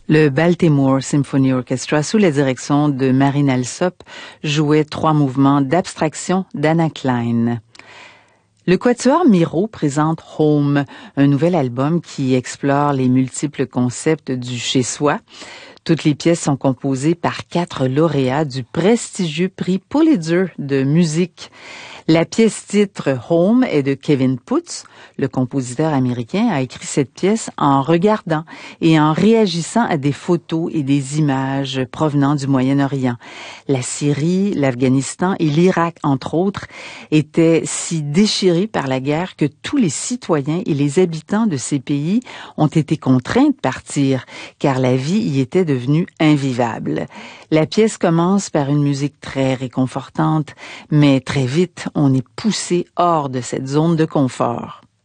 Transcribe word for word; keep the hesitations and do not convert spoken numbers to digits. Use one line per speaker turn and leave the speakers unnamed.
Le Baltimore Symphony Orchestra, sous la direction de Marine Alsop, jouait trois mouvements d'abstraction d'Anna Klein. Le Quatuor Miro présente Home, un nouvel album qui explore les multiples concepts du chez-soi. Toutes les pièces sont composées par quatre lauréats du prestigieux prix Pulitzer de musique. La pièce titre Home est de Kevin Putz. Le compositeur américain a écrit cette pièce en regardant et en réagissant à des photos et des images provenant du Moyen-Orient. La Syrie, l'Afghanistan et l'Irak, entre autres, étaient si déchirés par la guerre que tous les citoyens et les habitants de ces pays ont été contraints de partir, car la vie y était devenue invivable. La pièce commence par une musique très réconfortante, mais très vite, on est poussé hors de cette zone de confort.